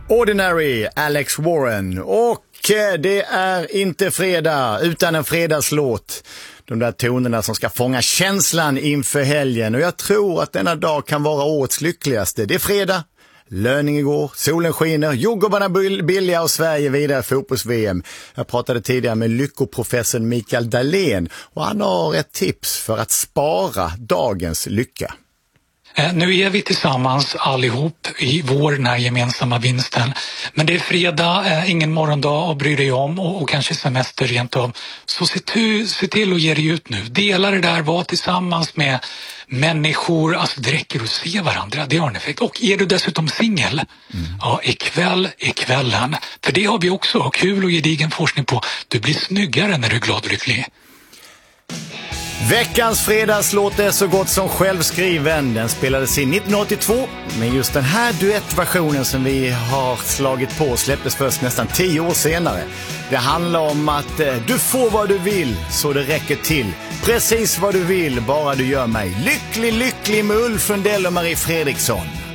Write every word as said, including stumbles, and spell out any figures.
Ordinary, Alex Warren. Och det är inte fredag utan en fredagslåt. De där tonerna som ska fånga känslan inför helgen. Och jag tror att denna dag kan vara årets lyckligaste. Det är fredag, löning igår, solen skiner, jordgubbarna billiga och Sverige vidare fotbolls-V M. Jag pratade tidigare med lyckoprofessorn Mikael Dahlén och han har ett tips för att spara dagens lycka. Nu är vi tillsammans allihop i vår, den här gemensamma vinsten. Men det är fredag, eh, ingen morgondag att bry dig om och, och kanske semester rent av. Så se, tu, se till att ge dig ut nu. Dela det där, var tillsammans med människor, alltså det räcker att se varandra, det har en effekt. Och är du dessutom singel, mm. ja, ikväll, ikvällen, för det har vi också kul och gedigen forskning på. Du blir snyggare när du är glad och lycklig. Veckans fredagslåt är så gott som självskriven. Den spelades in nittonhundraåttiotvå, men just den här duettversionen som vi har slagit på släpptes först nästan tio år senare. Det handlar om att eh, du får vad du vill så det räcker till. Precis vad du vill, bara du gör mig lycklig, lycklig med Ulf Lundell och Marie Fredriksson.